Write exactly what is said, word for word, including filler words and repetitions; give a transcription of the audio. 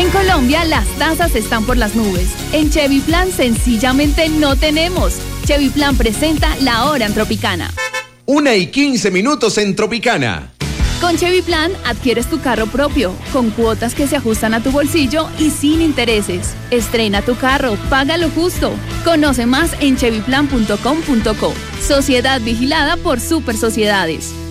En Colombia las tasas están por las nubes. En Chevy Plan sencillamente no tenemos. Chevy Plan presenta La Hora en Tropicana. Una y quince minutos en Tropicana. Con Chevy Plan adquieres tu carro propio, con cuotas que se ajustan a tu bolsillo y sin intereses. Estrena tu carro, págalo justo. Conoce más en chevy plan punto com punto co. Sociedad vigilada por Super Sociedades.